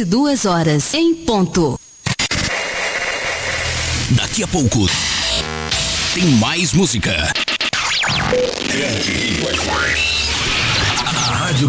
22 horas em ponto. Daqui a pouco tem mais música.